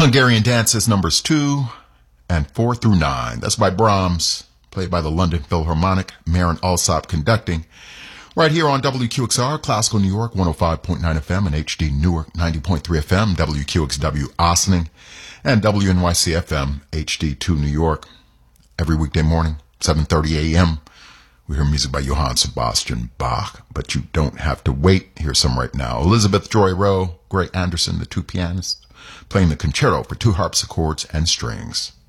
Hungarian dances numbers 2 and 4 through 9. That's by Brahms, played by the London Philharmonic, Marin Alsop conducting. Right here on WQXR, Classical New York, 105.9 FM, and HD Newark, 90.3 FM, WQXW Ossining, and WNYC FM, HD2 New York. Every weekday morning, 7:30 a.m., we hear music by Johann Sebastian Bach, but you don't have to wait. Here's some right now. Elizabeth Joy Rowe, Greg Anderson, the two pianists, playing the concerto for two harpsichords and strings.